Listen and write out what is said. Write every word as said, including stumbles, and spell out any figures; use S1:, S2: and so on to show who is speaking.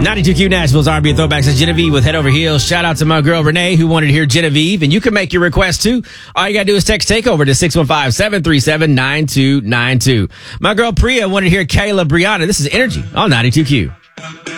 S1: ninety-two Q Nashville's R and B and Throwbacks is Genevieve with Head Over Heels. Shout out to my girl Renee who wanted to hear Genevieve, and you can make your request too. All you gotta do is text TakeOver to six one five, seven three seven, nine two nine two. My girl Priya wanted to hear Kayla Brianna. This is Energy on ninety-two Q.